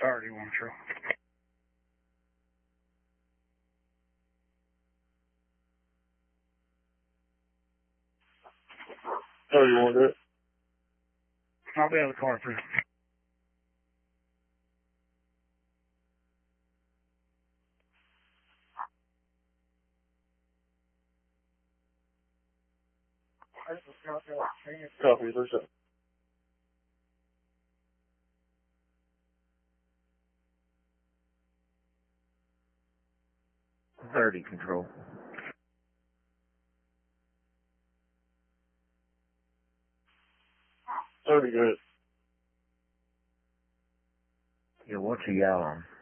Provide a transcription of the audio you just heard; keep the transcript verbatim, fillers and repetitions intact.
thirty-one, true. Oh, you want it? I'll be out of the car for you. Copy, there's that. thirty, control. thirty, good. Yeah, what's he out on?